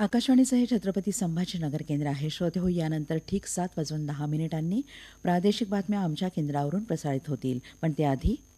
आकाशवाणीचं हे छत्रपती संभाजीनगर केंद्र आहे. श्रोते हो, यानंतर ठीक 7:10 प्रादेशिक बातम्या आमच्या केंद्रावरून प्रसारित होतील. पण त्याआधी